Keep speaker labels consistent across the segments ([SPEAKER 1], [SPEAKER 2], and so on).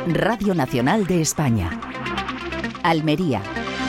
[SPEAKER 1] Radio Nacional de España. Almería.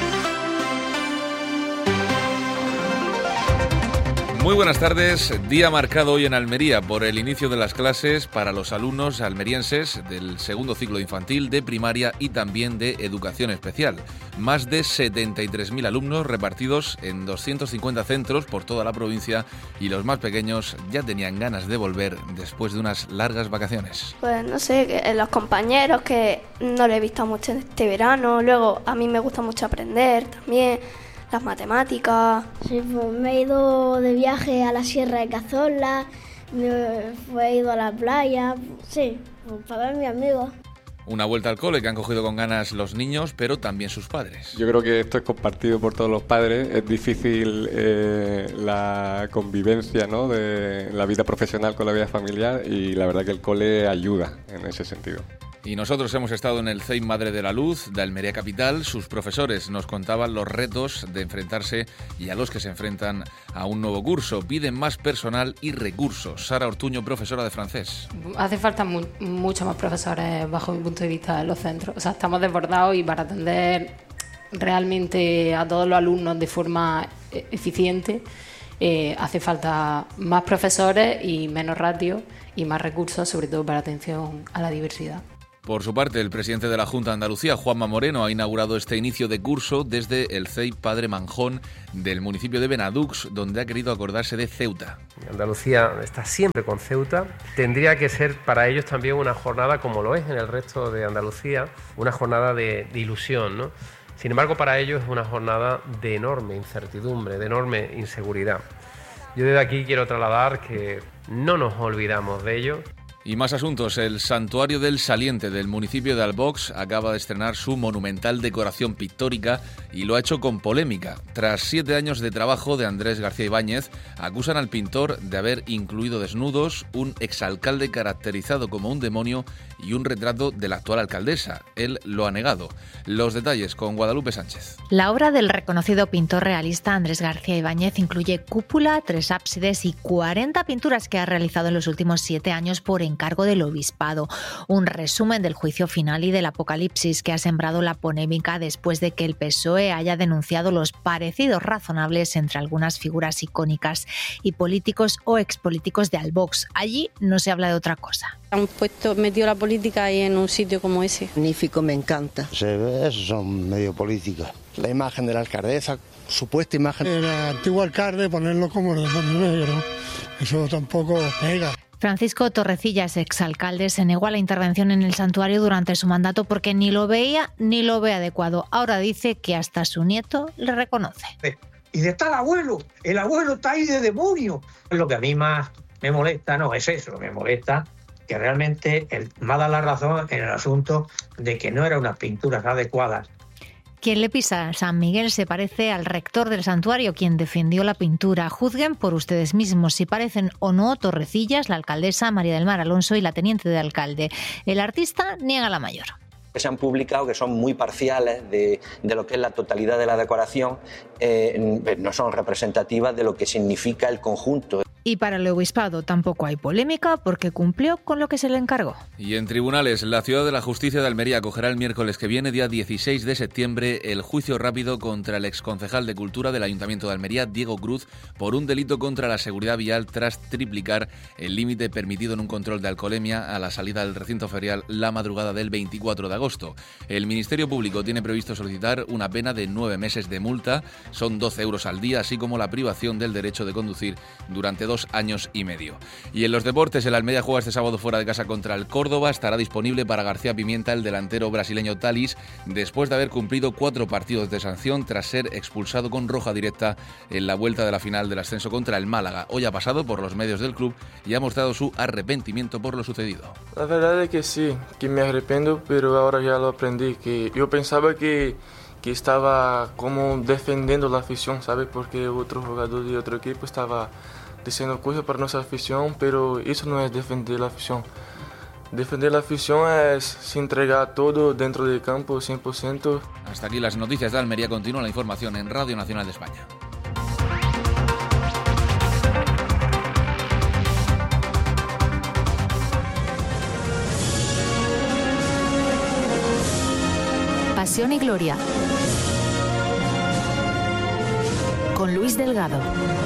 [SPEAKER 2] Muy buenas tardes, día marcado hoy en Almería por el inicio de las clases para los alumnos almerienses del segundo ciclo infantil, de primaria y también de educación especial. Más de 73.000 alumnos repartidos en 250 centros por toda la provincia y los más pequeños ya tenían ganas de volver después de unas largas vacaciones.
[SPEAKER 3] Pues no sé, los compañeros que no les he visto mucho este verano, luego a mí me gusta mucho aprender también. Las matemáticas.
[SPEAKER 4] Sí, pues me he ido de viaje a la Sierra de Cazorla, he ido a la playa, sí, pues para ver a mis amigos.
[SPEAKER 2] Una vuelta al cole que han cogido con ganas los niños, pero también sus padres.
[SPEAKER 5] Yo creo que esto es compartido por todos los padres. Es difícil la convivencia, ¿no?, de la vida profesional con la vida familiar, y la verdad que el cole ayuda en ese sentido.
[SPEAKER 2] Y nosotros hemos estado en el CEIP Madre de la Luz de Almería Capital. Sus profesores nos contaban los retos de enfrentarse y a los que se enfrentan a un nuevo curso. Piden más personal y recursos. Sara Ortuño, profesora de francés.
[SPEAKER 6] Hace falta mucho más profesores bajo mi punto de vista en los centros. O sea, estamos desbordados y para atender realmente a todos los alumnos de forma eficiente hace falta más profesores y menos ratio y más recursos, sobre todo para atención a la diversidad.
[SPEAKER 2] Por su parte, el presidente de la Junta de Andalucía, Juanma Moreno, ha inaugurado este inicio de curso desde el CEIP Padre Manjón del municipio de Benadux, donde ha querido acordarse de Ceuta.
[SPEAKER 7] Andalucía está siempre con Ceuta. Tendría que ser para ellos también una jornada, como lo es en el resto de Andalucía, una jornada de ilusión, ¿no? Sin embargo, para ellos es una jornada de enorme incertidumbre, de enorme inseguridad. Yo desde aquí quiero trasladar que no nos olvidamos de ello.
[SPEAKER 2] Y más asuntos. El Santuario del Saliente del municipio de Albox acaba de estrenar su monumental decoración pictórica y lo ha hecho con polémica. Tras 7 años de trabajo de Andrés García Ibáñez, acusan al pintor de haber incluido desnudos, un exalcalde caracterizado como un demonio y un retrato de la actual alcaldesa. Él lo ha negado. Los detalles con Guadalupe Sánchez.
[SPEAKER 8] La obra del reconocido pintor realista Andrés García Ibáñez incluye cúpula, 3 ábsides y 40 pinturas que ha realizado en los últimos 7 años por encargo del obispado. Un resumen del juicio final y del apocalipsis que ha sembrado la polémica después de que el PSOE haya denunciado los parecidos razonables entre algunas figuras icónicas y políticos o expolíticos de Albox. Allí no se habla de otra cosa.
[SPEAKER 9] Han metido la política ahí en un sitio como ese.
[SPEAKER 10] Magnífico, me encanta.
[SPEAKER 11] Eso son medio políticas. La imagen de la alcaldesa, supuesta imagen.
[SPEAKER 12] El antiguo alcalde, ponerlo como el demonio negro, eso tampoco pega.
[SPEAKER 8] Francisco Torrecillas, exalcalde, se negó a la intervención en el santuario durante su mandato porque ni lo veía ni lo ve adecuado. Ahora dice que hasta su nieto le reconoce.
[SPEAKER 13] Y de está el abuelo está ahí de demonio. Lo que a mí más me molesta, no es eso, me molesta que realmente él me ha dado la razón en el asunto de que no eran unas pinturas adecuadas.
[SPEAKER 8] Quien le pisa a San Miguel se parece al rector del santuario, quien defendió la pintura. Juzguen por ustedes mismos si parecen o no Torrecillas, la alcaldesa María del Mar Alonso y la teniente de alcalde. El artista niega la mayor.
[SPEAKER 14] Que se han publicado, que son muy parciales de lo que es la totalidad de la decoración, no son representativas de lo que significa el conjunto.
[SPEAKER 8] Y para el obispado tampoco hay polémica porque cumplió con lo que se le encargó.
[SPEAKER 2] Y en tribunales, la Ciudad de la Justicia de Almería acogerá el miércoles que viene, día 16 de septiembre, el juicio rápido contra el exconcejal de Cultura del Ayuntamiento de Almería, Diego Cruz, por un delito contra la seguridad vial tras triplicar el límite permitido en un control de alcoholemia a la salida del recinto ferial la madrugada del 24 de agosto. El Ministerio Público tiene previsto solicitar una pena de 9 meses de multa, son 12 euros al día, así como la privación del derecho de conducir durante 2 años y medio. Y en los deportes, el Almería juega este sábado fuera de casa contra el Córdoba. Estará disponible para García Pimienta el delantero brasileño Thalys, después de haber cumplido 4 partidos de sanción tras ser expulsado con roja directa en la vuelta de la final del ascenso contra el Málaga. Hoy ha pasado por los medios del club y ha mostrado su arrepentimiento por lo sucedido.
[SPEAKER 15] La verdad es que sí, que me arrepiento, pero ahora ya lo aprendí, que yo pensaba que estaba como defendiendo la afición, ¿sabes? Porque otro jugador de otro equipo estaba diciendo cosas para nuestra afición, pero eso no es defender la afición. Defender la afición es entregar todo dentro del campo, 100%.
[SPEAKER 2] Hasta aquí las noticias de Almería. Continúa la información en Radio Nacional de España.
[SPEAKER 8] Pasión y Gloria, con Luis Delgado.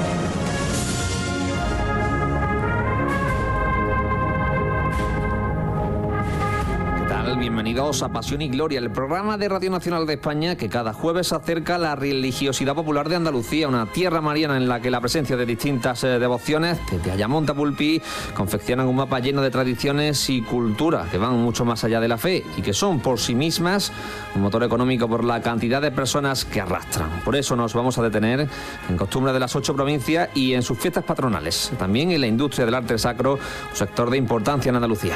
[SPEAKER 10] Bienvenidos a Pasión y Gloria, el programa de Radio Nacional de España que cada jueves acerca la religiosidad popular de Andalucía, una tierra mariana en la que la presencia de distintas devociones, desde Ayamonte a Pulpí, confeccionan un mapa lleno de tradiciones y cultura que van mucho más allá de la fe y que son por sí mismas un motor económico por la cantidad de personas que arrastran. Por eso nos vamos a detener en costumbres de las 8 provincias y en sus fiestas patronales, también en la industria del arte sacro, un sector de importancia en Andalucía.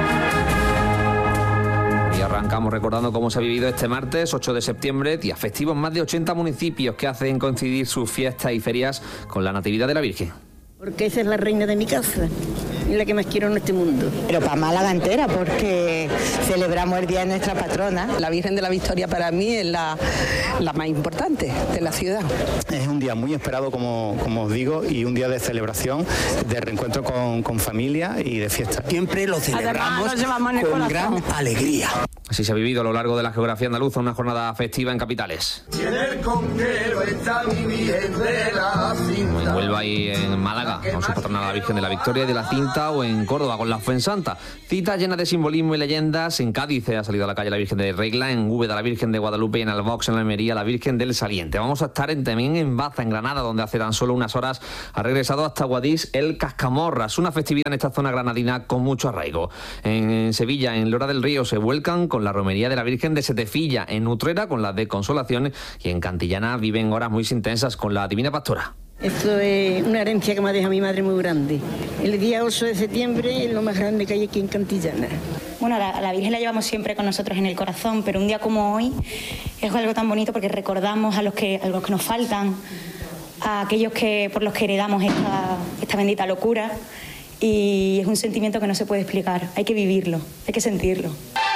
[SPEAKER 10] Y arrancamos recordando cómo se ha vivido este martes 8 de septiembre, día festivo en más de 80 municipios que hacen coincidir sus fiestas y ferias con la Natividad de la Virgen.
[SPEAKER 16] Porque esa es la reina de mi casa y la que más quiero en este mundo.
[SPEAKER 17] Pero para Málaga entera, porque celebramos el día de nuestra patrona. La Virgen de la Victoria para mí es la más importante de la ciudad.
[SPEAKER 18] Es un día muy esperado, como os digo, y un día de celebración, de reencuentro con familia y de fiesta.
[SPEAKER 19] Siempre lo celebramos con gran alegría.
[SPEAKER 10] Así se ha vivido a lo largo de la geografía andaluza una jornada festiva en capitales.
[SPEAKER 20] Y en el Conquero está mi Virgen de la Cinta.
[SPEAKER 10] Como en Huelva y en Málaga, con su patrona la Virgen de la Victoria y de la Cinta, o en Córdoba con la Fuensanta. Cita llena de simbolismo y leyendas. En Cádiz ha salido a la calle la Virgen de Regla, en Úbeda la Virgen de Guadalupe y en Albox, en la Almería, la Virgen del Saliente. Vamos a estar también en Baza, en Granada, donde hace tan solo unas horas ha regresado hasta Guadix el Cascamorras, una festividad en esta zona granadina con mucho arraigo. En Sevilla, en Lora del Río, se vuelcan con la romería de la Virgen de Setefilla, en Utrera con la de Consolación y en Cantillana viven horas muy intensas con la Divina Pastora.
[SPEAKER 16] Esto es una herencia que me ha dejado mi madre muy grande. El día 8 de septiembre es lo más grande que hay aquí en Cantillana.
[SPEAKER 21] Bueno, a la Virgen la llevamos siempre con nosotros en el corazón, pero un día como hoy es algo tan bonito porque recordamos a los que nos faltan, a aquellos por los que heredamos esta bendita locura, y es un sentimiento que no se puede explicar. Hay que vivirlo, hay que sentirlo.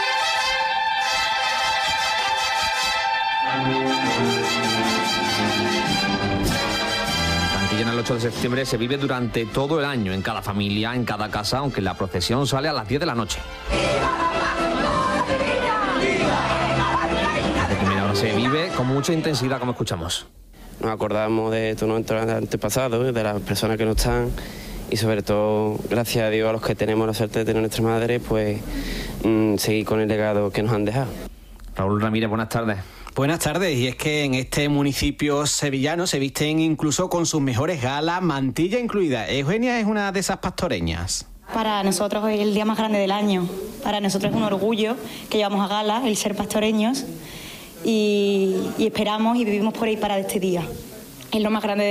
[SPEAKER 10] El 8 de septiembre se vive durante todo el año, en cada familia, en cada casa, aunque la procesión sale a las 10 de la noche. Desde primera hora se vive con mucha intensidad, como escuchamos.
[SPEAKER 22] Nos acordamos de todos nuestros antepasados, de las personas que no están, y sobre todo, gracias a Dios, a los que tenemos la suerte de tener nuestra madre, pues seguir con el legado que nos han dejado.
[SPEAKER 10] Raúl Ramírez, buenas tardes.
[SPEAKER 23] Buenas tardes, y es que en este municipio sevillano se visten incluso con sus mejores galas, mantilla incluida. Eugenia es una de esas pastoreñas.
[SPEAKER 21] Para nosotros es el día más grande del año. Para nosotros es un orgullo que llevamos a gala el ser pastoreños y esperamos y vivimos por ahí para este día. Es lo más grande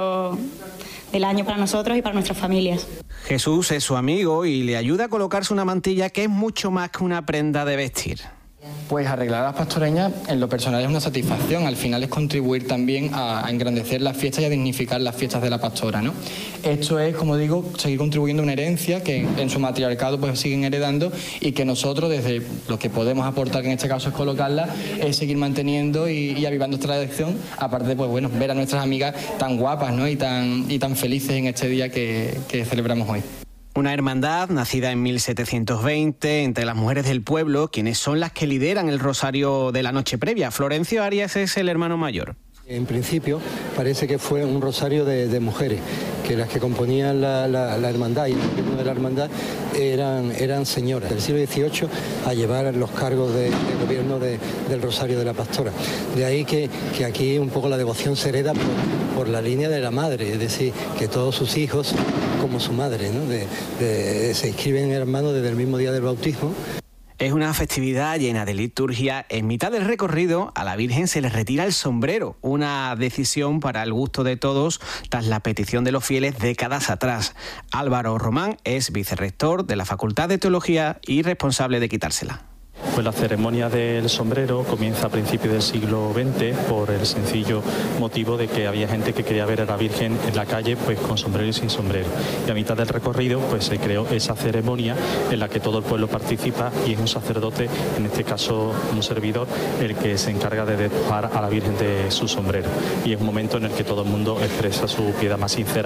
[SPEAKER 21] del año para nosotros y para nuestras familias.
[SPEAKER 23] Jesús es su amigo y le ayuda a colocarse una mantilla que es mucho más que una prenda de vestir.
[SPEAKER 24] Pues arreglar a las pastoreñas en lo personal es una satisfacción, al final es contribuir también a engrandecer las fiestas y a dignificar las fiestas de la pastora, ¿no? Esto es, como digo, seguir contribuyendo a una herencia que en su matriarcado pues siguen heredando y que nosotros desde lo que podemos aportar, que en este caso es colocarla, es seguir manteniendo y avivando esta tradición, aparte de pues, bueno, ver a nuestras amigas tan guapas, ¿no? y tan felices en este día que celebramos hoy.
[SPEAKER 23] Una hermandad nacida en 1720 entre las mujeres del pueblo, quienes son las que lideran el rosario de la noche previa. Florencio Arias es el hermano mayor.
[SPEAKER 25] En principio parece que fue un rosario de mujeres, que las que componían la hermandad y el gobierno de la hermandad eran señoras del siglo XVIII a llevar los cargos de gobierno del rosario de la pastora. De ahí que aquí un poco la devoción se hereda por la línea de la madre, es decir, que todos sus hijos, como su madre, ¿no? Se inscriben hermanos desde el mismo día del bautismo.
[SPEAKER 23] Es una festividad llena de liturgia. En mitad del recorrido a la Virgen se le retira el sombrero, una decisión para el gusto de todos tras la petición de los fieles décadas atrás. Álvaro Román es vicerrector de la Facultad de Teología y responsable de quitársela.
[SPEAKER 26] Pues la ceremonia del sombrero comienza a principios del siglo XX por el sencillo motivo de que había gente que quería ver a la Virgen en la calle pues con sombrero y sin sombrero. Y a mitad del recorrido pues se creó esa ceremonia en la que todo el pueblo participa y es un sacerdote, en este caso un servidor, el que se encarga de despojar a la Virgen de su sombrero. Y es un momento en el que todo el mundo expresa su piedad más sincera.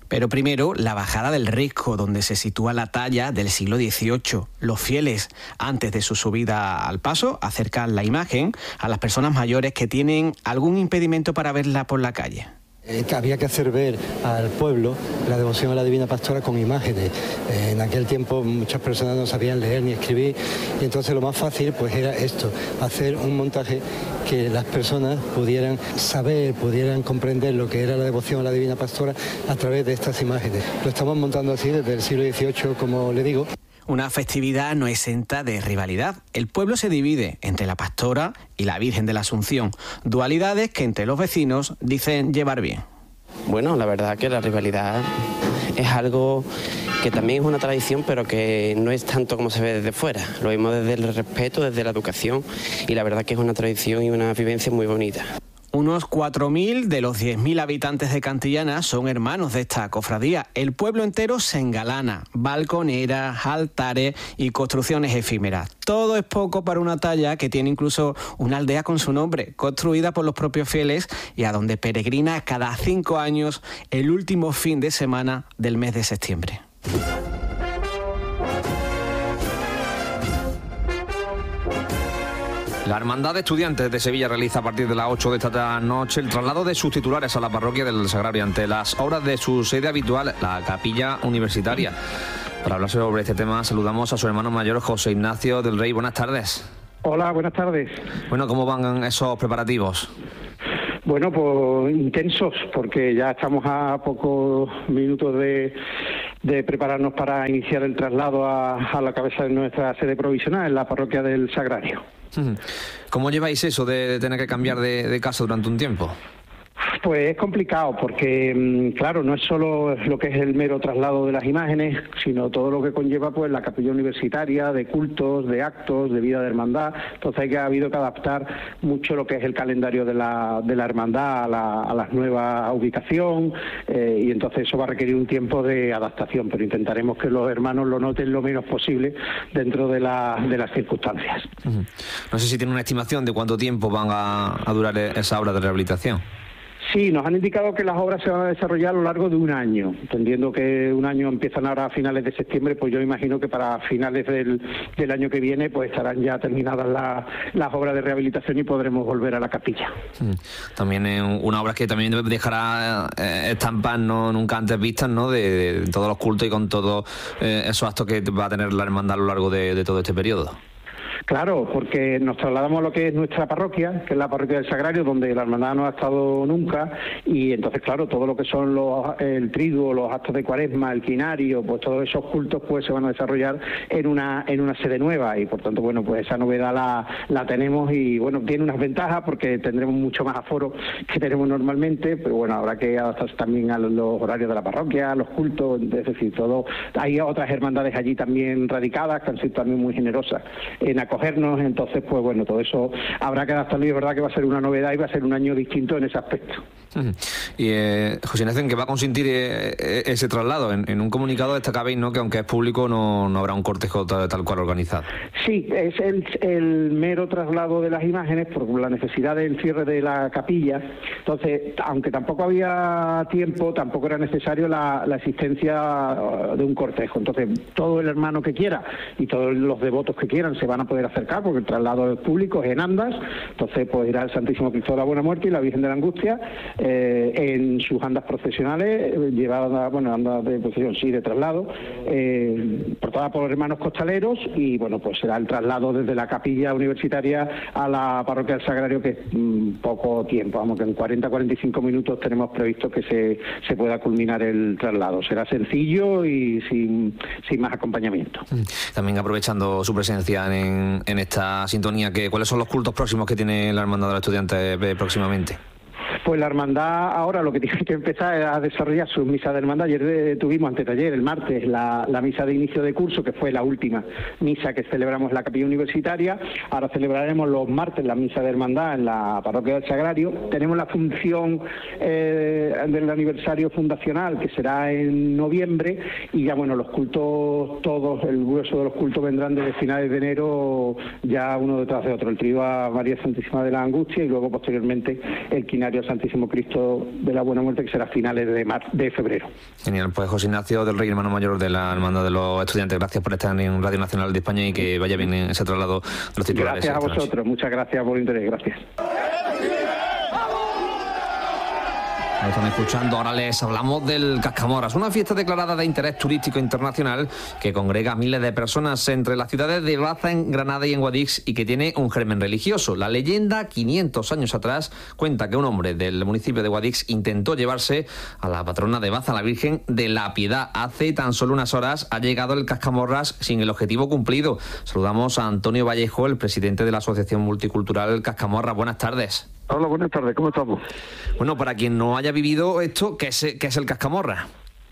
[SPEAKER 23] Pero primero, la bajada del Risco, donde se sitúa la talla del siglo XVIII. Los fieles, antes de su subida al paso, acercan la imagen a las personas mayores que tienen algún impedimento para verla por la calle.
[SPEAKER 25] Había que hacer ver al pueblo la devoción a la Divina Pastora con imágenes. En aquel tiempo muchas personas no sabían leer ni escribir y entonces lo más fácil pues era esto, hacer un montaje que las personas pudieran saber, pudieran comprender lo que era la devoción a la Divina Pastora a través de estas imágenes. Lo estamos montando así desde el siglo XVIII, como le digo.
[SPEAKER 23] Una festividad no exenta de rivalidad. El pueblo se divide entre la Pastora y la Virgen de la Asunción, dualidades que entre los vecinos dicen llevar bien.
[SPEAKER 22] Bueno, la verdad que la rivalidad es algo que también es una tradición, pero que no es tanto como se ve desde fuera. Lo vemos desde el respeto, desde la educación, y la verdad que es una tradición y una vivencia muy bonita.
[SPEAKER 23] Unos 4.000 de los 10.000 habitantes de Cantillana son hermanos de esta cofradía. El pueblo entero se engalana, balconeras, altares y construcciones efímeras. Todo es poco para una talla que tiene incluso una aldea con su nombre, construida por los propios fieles y a donde peregrina cada 5 años el último fin de semana del mes de septiembre.
[SPEAKER 10] La Hermandad de Estudiantes de Sevilla realiza a partir de las 8 de esta noche el traslado de sus titulares a la parroquia del Sagrario ante las obras de su sede habitual, la Capilla Universitaria. Para hablar sobre este tema saludamos a su hermano mayor, José Ignacio del Rey. Buenas tardes.
[SPEAKER 1] Hola, buenas tardes.
[SPEAKER 10] Bueno, ¿cómo van esos preparativos?
[SPEAKER 1] Bueno, pues intensos, porque ya estamos a pocos minutos de prepararnos para iniciar el traslado a la cabeza de nuestra sede provisional, en la parroquia del Sagrario.
[SPEAKER 10] ¿Cómo lleváis eso de tener que cambiar de casa durante un tiempo?
[SPEAKER 1] Pues es complicado porque, claro, no es solo lo que es el mero traslado de las imágenes, sino todo lo que conlleva pues la capilla universitaria, de cultos, de actos, de vida de hermandad. Entonces ha habido que adaptar mucho lo que es el calendario de la hermandad a la nueva ubicación y entonces eso va a requerir un tiempo de adaptación, pero intentaremos que los hermanos lo noten lo menos posible dentro de las circunstancias.
[SPEAKER 10] No sé si tiene una estimación de cuánto tiempo van a durar esa obra de rehabilitación.
[SPEAKER 1] Sí, nos han indicado que las obras se van a desarrollar a lo largo de un año, entendiendo que un año empiezan ahora a finales de septiembre, pues yo imagino que para finales del año que viene pues estarán ya terminadas las obras de rehabilitación y podremos volver a la capilla.
[SPEAKER 10] También es una obra que también dejará estampas nunca antes vistas, ¿no?, de todos los cultos y con todos esos actos que va a tener la hermandad a lo largo de todo este periodo.
[SPEAKER 1] Claro, porque nos trasladamos a lo que es nuestra parroquia, que es la parroquia del Sagrario, donde la hermandad no ha estado nunca, y entonces, claro, todo lo que son el triduo, los actos de cuaresma, el quinario, pues todos esos cultos pues se van a desarrollar en una sede nueva, y por tanto, bueno, pues esa novedad la tenemos, y bueno, tiene unas ventajas porque tendremos mucho más aforo que tenemos normalmente, pero bueno, habrá que adaptarse también a los horarios de la parroquia, a los cultos, es decir, todo. Hay otras hermandades allí también radicadas que han sido también muy generosas en acogernos, entonces pues bueno, todo eso habrá que adaptarlo y es verdad que va a ser una novedad y va a ser un año distinto en ese aspecto.
[SPEAKER 10] Y José Ignacio, ¿en qué va a consistir ese traslado? En un comunicado destacabais, ¿no?, que aunque es público no habrá un cortejo tal cual organizado.
[SPEAKER 1] Sí, es el mero traslado de las imágenes por la necesidad del cierre de la capilla. Entonces, aunque tampoco había tiempo, tampoco era necesario la existencia de un cortejo. Entonces, todo el hermano que quiera y todos los devotos que quieran se van a poder acercar porque el traslado es público, es en andas. Entonces, pues irá el Santísimo Cristo de la Buena Muerte y la Virgen de la Angustia en sus andas procesionales, llevadas, bueno, andas de procesión, sí, de traslado, portadas por los hermanos costaleros, y bueno, pues será el traslado desde la capilla universitaria a la parroquia del Sagrario, que es poco tiempo, vamos, que en 40-45 minutos tenemos previsto que se pueda culminar el traslado. Será sencillo y sin más acompañamiento.
[SPEAKER 10] También aprovechando su presencia en esta sintonía, ¿cuáles son los cultos próximos que tiene la Hermandad de los Estudiantes próximamente?
[SPEAKER 1] Pues la hermandad ahora lo que tiene que empezar es a desarrollar sus misas de hermandad. Ayer tuvimos, anteayer, el martes, la misa de inicio de curso, que fue la última misa que celebramos en la capilla universitaria. Ahora celebraremos los martes la misa de hermandad en la parroquia del Sagrario. Tenemos la función del aniversario fundacional, que será en noviembre, y ya bueno, los cultos todos, el grueso de los cultos vendrán desde finales de enero, ya uno detrás de otro. El trío a María Santísima de la Angustia y luego posteriormente el quinario Santísimo Santísimo Cristo de la Buena Muerte, que será a finales de febrero.
[SPEAKER 10] Genial, pues José Ignacio del Rey, hermano mayor de la Hermandad de los Estudiantes, gracias por estar en Radio Nacional de España y que vaya bien ese traslado de los titulares.
[SPEAKER 1] Gracias a vosotros, muchas gracias por el interés, gracias.
[SPEAKER 10] Nos están escuchando, ahora les hablamos del Cascamorras, una fiesta declarada de interés turístico internacional que congrega a miles de personas entre las ciudades de Baza, en Granada y en Guadix, y que tiene un germen religioso. La leyenda, 500 años atrás, cuenta que un hombre del municipio de Guadix intentó llevarse a la patrona de Baza, la Virgen de la Piedad. Hace tan solo unas horas ha llegado el Cascamorras sin el objetivo cumplido. Saludamos a Antonio Vallejo, el presidente de la Asociación Multicultural Cascamorras. Buenas tardes.
[SPEAKER 3] Hola, buenas tardes, ¿cómo estamos?
[SPEAKER 10] Bueno, para quien no haya vivido esto, ¿qué es el Cascamorra?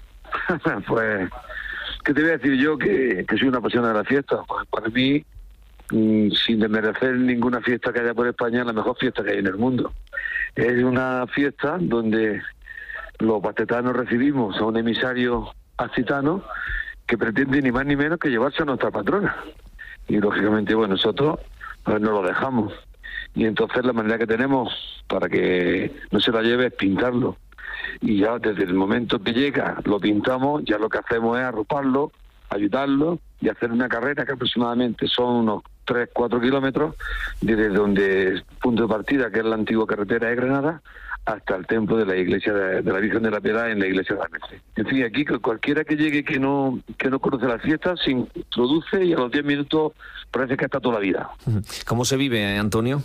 [SPEAKER 3] Pues, ¿qué te voy a decir yo? Que soy una apasionada de la fiesta. Pues para mí, sin desmerecer ninguna fiesta que haya por España, es la mejor fiesta que hay en el mundo. Es una fiesta donde los pastetanos recibimos a un emisario accitano que pretende ni más ni menos que llevarse a nuestra patrona. Y lógicamente, bueno, nosotros pues, no lo dejamos. Y entonces la manera que tenemos para que no se la lleve es pintarlo. Y ya desde el momento que llega, lo pintamos, ya lo que hacemos es arroparlo, ayudarlo y hacer una carrera que aproximadamente son unos 3-4 kilómetros desde donde el punto de partida, que es la antigua carretera de Granada, hasta el templo de la iglesia de la Virgen de la Piedad en la iglesia de la Merced. En fin, aquí cualquiera que llegue que no conoce la fiesta se introduce y a los 10 minutos parece que está toda la vida.
[SPEAKER 10] ¿Cómo se vive, Antonio?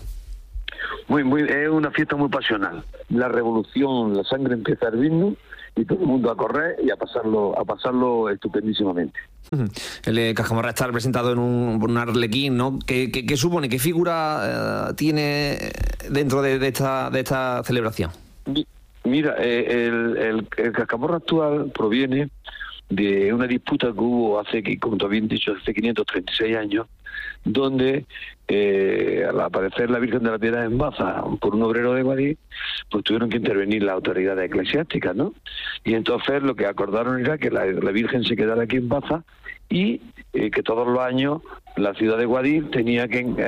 [SPEAKER 3] Es una fiesta muy pasional. La revolución, la sangre empieza a hervirnos y todo el mundo a correr y a pasarlo estupendísimamente.
[SPEAKER 10] El Cascamorra está representado en un arlequín, ¿no? ¿Qué supone? ¿Qué figura tiene dentro de esta celebración?
[SPEAKER 3] Mira, el Cascamorra actual proviene de una disputa que hubo como te habían dicho, hace 536 años, donde al aparecer la Virgen de la Piedad en Baza por un obrero de Guadix, pues tuvieron que intervenir las autoridades eclesiásticas, ¿no? Y entonces lo que acordaron era que la Virgen se quedara aquí en Baza y que todos los años la ciudad de Guadix tenía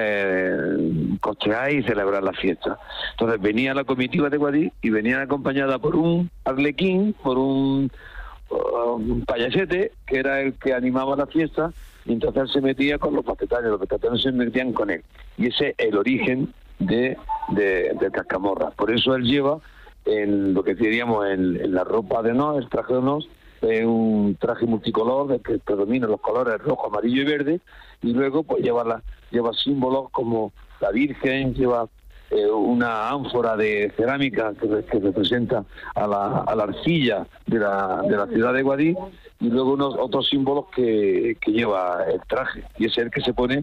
[SPEAKER 3] que costear y celebrar la fiesta. Entonces venía la comitiva de Guadix y venían acompañada por un arlequín, por un payasete, que era el que animaba la fiesta, y entonces él se metía con los pastetanos se metían con él. Y ese es el origen de Cascamorra. Por eso él lleva en lo que diríamos en la ropa de nos, el traje de nos, un traje multicolor de que predominan los colores rojo, amarillo y verde, y luego pues lleva símbolos como la Virgen, lleva una ánfora de cerámica que representa a la arcilla de la ciudad de Guadix, y luego unos otros símbolos que lleva el traje, y es el que se pone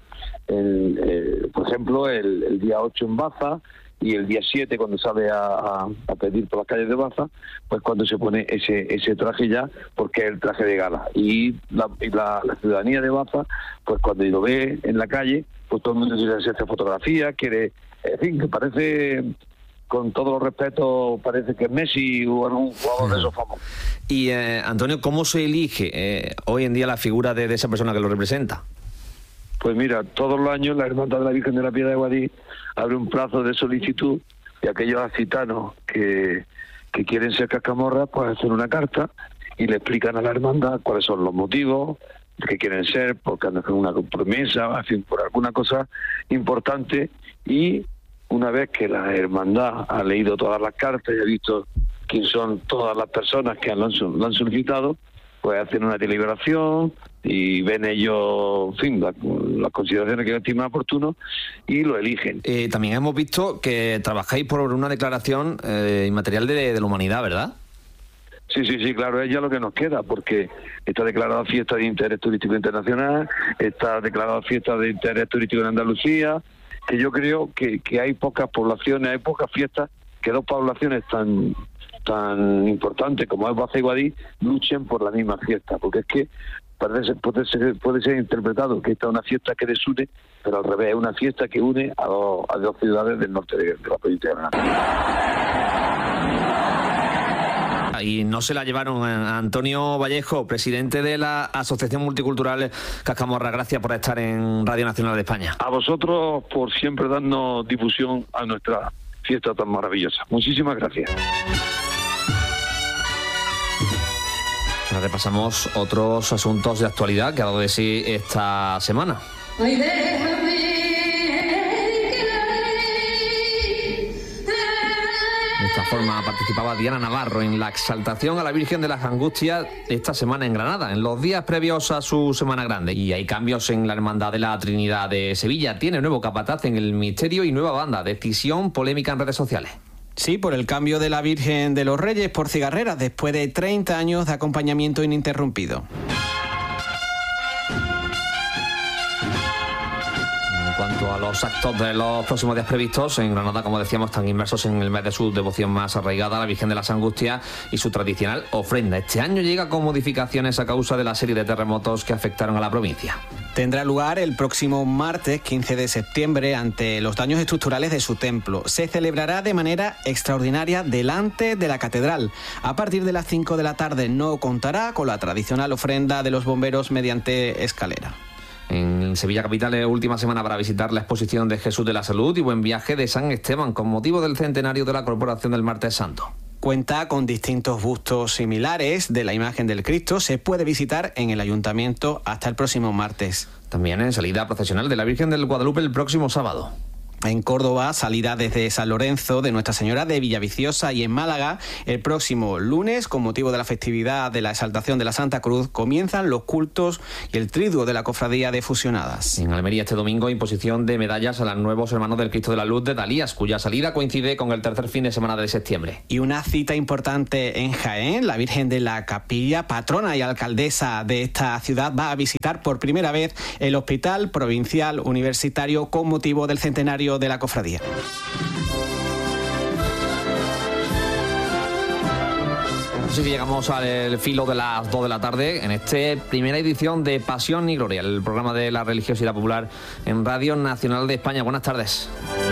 [SPEAKER 3] por ejemplo el día 8 en Baza, y el día 7 cuando sale a pedir por las calles de Baza, pues cuando se pone ese traje ya, porque es el traje de gala. Y la ciudadanía de Baza, pues cuando lo ve en la calle, pues todo el mundo quiere hacerse fotografía, quiere, en fin, que parece, con todos los respetos, parece que es Messi o algún jugador de esos famosos.
[SPEAKER 10] Y Antonio, ¿cómo se elige hoy en día la figura de esa persona que lo representa?
[SPEAKER 3] Pues mira, todos los años la Hermandad de la Virgen de la Piedad de Guadix abre un plazo de solicitud y aquellos accitanos que quieren ser Cascamorras pues hacen una carta y le explican a la Hermandad cuáles son los motivos que quieren ser, porque andan con una promesa, en fin, por alguna cosa importante, y una vez que la Hermandad ha leído todas las cartas y ha visto quién son todas las personas que lo han solicitado, pues hacen una deliberación y ven ellos, en fin, las consideraciones que estiman oportuno y lo eligen.
[SPEAKER 10] También hemos visto que trabajáis por una declaración inmaterial de la humanidad, ¿verdad?
[SPEAKER 3] Sí, claro, es ya lo que nos queda, porque está declarada fiesta de interés turístico internacional, está declarada fiesta de interés turístico en Andalucía, que yo creo que hay pocas poblaciones, hay pocas fiestas, que dos poblaciones tan importantes como es Baza y Guadix luchen por la misma fiesta, porque es que puede ser interpretado que esta es una fiesta que desune, pero al revés, es una fiesta que une a dos ciudades del norte de la provincia de Granada.
[SPEAKER 10] Y no se la llevaron a Antonio Vallejo, presidente de la Asociación Multicultural Cascamorra. Gracias por estar en Radio Nacional de España.
[SPEAKER 3] A vosotros por siempre darnos difusión a nuestra fiesta tan maravillosa. Muchísimas gracias.
[SPEAKER 10] Ahora repasamos otros asuntos de actualidad que ha dado de sí esta semana. De esta forma participaba Diana Navarro en la exaltación a la Virgen de las Angustias esta semana en Granada, en los días previos a su Semana Grande. Y hay cambios en la Hermandad de la Trinidad de Sevilla. Tiene nuevo capataz en el misterio y nueva banda. Decisión polémica en redes sociales.
[SPEAKER 23] Sí, por el cambio de la Virgen de los Reyes por Cigarreras después de 30 años de acompañamiento ininterrumpido.
[SPEAKER 10] En cuanto a los actos de los próximos días previstos, en Granada, como decíamos, están inmersos en el mes de su devoción más arraigada, la Virgen de las Angustias, y su tradicional ofrenda. Este año llega con modificaciones a causa de la serie de terremotos que afectaron a la provincia.
[SPEAKER 23] Tendrá lugar el próximo martes 15 de septiembre ante los daños estructurales de su templo. Se celebrará de manera extraordinaria delante de la catedral. A partir de las 5 de la tarde no contará con la tradicional ofrenda de los bomberos mediante escalera.
[SPEAKER 10] En Sevilla capital, última semana para visitar la exposición de Jesús de la Salud y Buen Viaje de San Esteban con motivo del centenario de la Corporación del Martes Santo.
[SPEAKER 23] Cuenta con distintos bustos similares de la imagen del Cristo. Se puede visitar en el Ayuntamiento hasta el próximo martes.
[SPEAKER 10] También en salida procesional de la Virgen del Guadalupe el próximo sábado.
[SPEAKER 23] En Córdoba, salida desde San Lorenzo de Nuestra Señora de Villaviciosa, y en Málaga, el próximo lunes, con motivo de la festividad de la exaltación de la Santa Cruz, comienzan los cultos y el triduo de la Cofradía de Fusionadas.
[SPEAKER 10] En Almería este domingo, imposición de medallas a los nuevos hermanos del Cristo de la Luz de Dalías, cuya salida coincide con el tercer fin de semana de septiembre.
[SPEAKER 23] Y una cita importante en Jaén, la Virgen de la Capilla, patrona y alcaldesa de esta ciudad, va a visitar por primera vez el Hospital Provincial Universitario con motivo del centenario de la cofradía.
[SPEAKER 10] Así que llegamos al filo de las 2 de la tarde en esta primera edición de Pasión y Gloria, el programa de la religiosidad popular en Radio Nacional de España. Buenas tardes.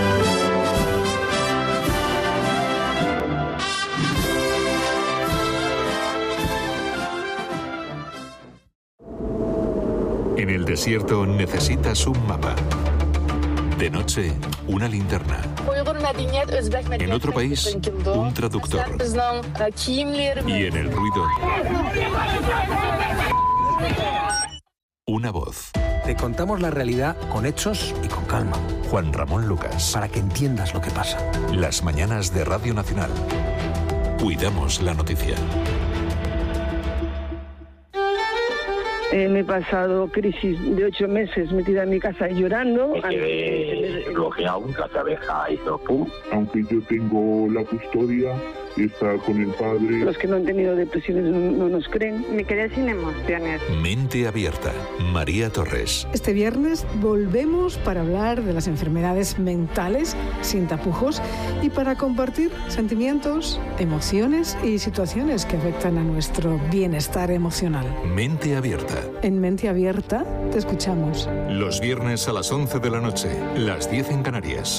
[SPEAKER 4] En el desierto necesitas un mapa. De noche, una linterna. En otro país, un traductor. Y en el ruido, una voz.
[SPEAKER 5] Te contamos la realidad con hechos y con calma.
[SPEAKER 4] Juan Ramón Lucas.
[SPEAKER 5] Para que entiendas lo que pasa.
[SPEAKER 4] Las mañanas de Radio Nacional. Cuidamos la noticia.
[SPEAKER 6] Me he pasado crisis de 8 meses metida en mi casa llorando.
[SPEAKER 7] Me quedé bloqueado, la cabeza hizo pum.
[SPEAKER 9] Aunque yo tengo la custodia, está con el padre.
[SPEAKER 6] Los que no han tenido depresiones no nos creen. Me quedé sin emociones.
[SPEAKER 4] Mente abierta. María Torres.
[SPEAKER 11] Este viernes volvemos para hablar de las enfermedades mentales sin tapujos y para compartir sentimientos, emociones y situaciones que afectan a nuestro bienestar emocional.
[SPEAKER 4] Mente abierta.
[SPEAKER 11] En Mente Abierta te escuchamos.
[SPEAKER 4] Los viernes a las 11 de la noche, las 10 en Canarias.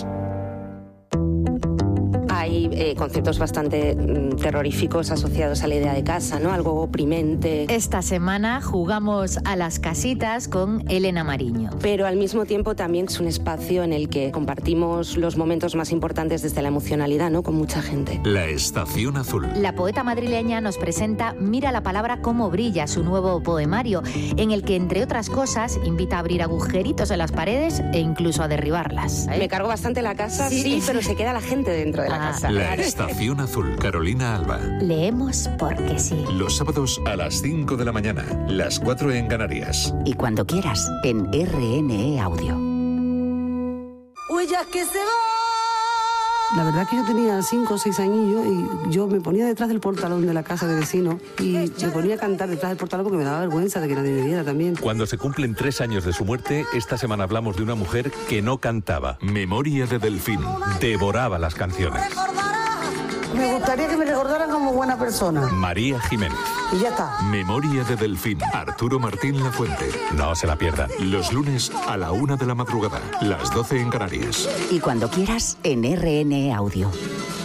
[SPEAKER 27] Hay conceptos bastante terroríficos asociados a la idea de casa, ¿no? Algo oprimente.
[SPEAKER 8] Esta semana jugamos a las casitas con Elena Mariño.
[SPEAKER 27] Pero al mismo tiempo también es un espacio en el que compartimos los momentos más importantes desde la emocionalidad, ¿no? Con mucha gente.
[SPEAKER 4] La Estación Azul.
[SPEAKER 8] La poeta madrileña nos presenta Mira la palabra cómo brilla, su nuevo poemario, en el que, entre otras cosas, invita a abrir agujeritos en las paredes e incluso a derribarlas.
[SPEAKER 27] Me cargo bastante la casa, sí, pero se queda la gente dentro de la casa.
[SPEAKER 4] La Estación Azul, Carolina Alba.
[SPEAKER 8] Leemos porque sí.
[SPEAKER 4] Los sábados a las 5 de la mañana, las 4 en Canarias.
[SPEAKER 28] Y cuando quieras, en RNE Audio.
[SPEAKER 29] Huellas que se van.
[SPEAKER 30] La verdad que yo tenía 5 o 6 añillos y yo me ponía detrás del portalón de la casa de vecino y me ponía a cantar detrás del portalón porque me daba vergüenza de que nadie me viera también.
[SPEAKER 4] Cuando se cumplen 3 años de su muerte, esta semana hablamos de una mujer que no cantaba. Memoria de Delfín. Devoraba las canciones.
[SPEAKER 30] Me gustaría que me recordaran como buena persona.
[SPEAKER 4] María Jiménez.
[SPEAKER 30] Y ya está.
[SPEAKER 4] Memoria de Delfín. Arturo Martín Lafuente. No se la pierdan. Los lunes a la 1 de la madrugada. Las 12 en Canarias.
[SPEAKER 28] Y cuando quieras, en RNE Audio.